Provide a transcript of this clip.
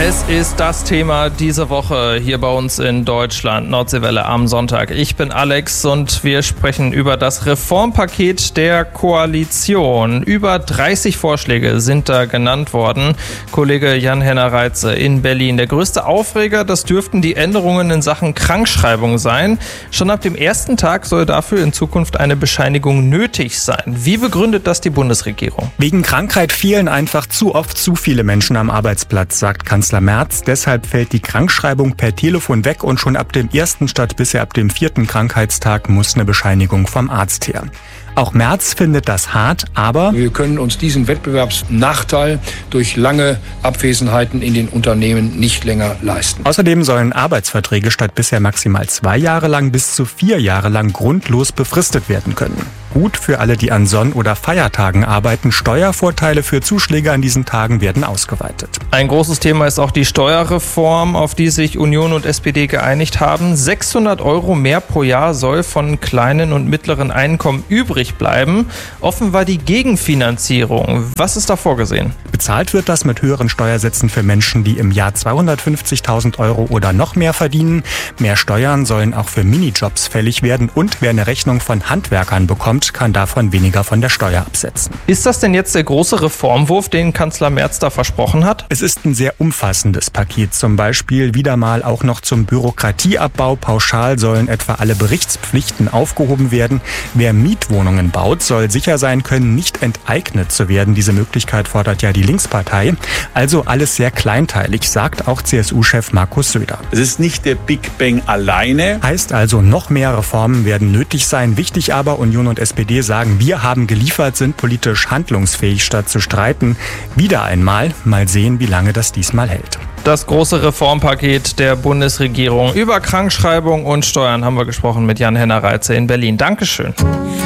Es ist das Thema diese Woche hier bei uns in Deutschland, Nordseewelle am Sonntag. Ich bin Alex und wir sprechen über das Reformpaket der Koalition. Über 30 Vorschläge sind da genannt worden. Kollege Jan-Henner Reitze in Berlin. Der größte Aufreger, das dürften die Änderungen in Sachen Krankschreibung sein. Schon ab dem ersten Tag soll dafür in Zukunft eine Bescheinigung nötig sein. Wie begründet das die Bundesregierung? Wegen Krankheit fehlen einfach zu oft zu viele Menschen am Arbeitsplatz, sagt Kanzler Merz. Deshalb fällt die Krankschreibung per Telefon weg und schon ab dem ersten statt bisher ab dem 4. Krankheitstag muss eine Bescheinigung vom Arzt her. Auch Merz findet das hart, aber wir können uns diesen Wettbewerbsnachteil durch lange Abwesenheiten in den Unternehmen nicht länger leisten. Außerdem sollen Arbeitsverträge statt bisher maximal 2 Jahre lang bis zu 4 Jahre lang grundlos befristet werden können. Gut für alle, die an Sonn- oder Feiertagen arbeiten. Steuervorteile für Zuschläge an diesen Tagen werden ausgeweitet. Ein großes Thema ist auch die Steuerreform, auf die sich Union und SPD geeinigt haben. 600 € mehr pro Jahr soll von kleinen und mittleren Einkommen übrig bleiben. Offen war die Gegenfinanzierung. Was ist da vorgesehen? Bezahlt wird das mit höheren Steuersätzen für Menschen, die im Jahr 250.000 € oder noch mehr verdienen. Mehr Steuern sollen auch für Minijobs fällig werden und wer eine Rechnung von Handwerkern bekommt, kann davon weniger von der Steuer absetzen. Ist das denn jetzt der große Reformwurf, den Kanzler Merz da versprochen hat? Es ist ein sehr umfassendes Paket. Zum Beispiel wieder mal auch noch zum Bürokratieabbau. Pauschal sollen etwa alle Berichtspflichten aufgehoben werden. Wer Mietwohnungen baut, soll sicher sein können, nicht enteignet zu werden. Diese Möglichkeit fordert ja die Linkspartei. Also alles sehr kleinteilig, sagt auch CSU-Chef Markus Söder. Es ist nicht der Big Bang alleine. Heißt also, noch mehr Reformen werden nötig sein. Wichtig aber, Union und SPD sagen, wir haben geliefert, sind politisch handlungsfähig statt zu streiten. Wieder einmal, mal sehen, wie lange das diesmal hält. Das große Reformpaket der Bundesregierung. Über Krankschreibung und Steuern haben wir gesprochen mit Jan-Henner Reitze in Berlin. Dankeschön.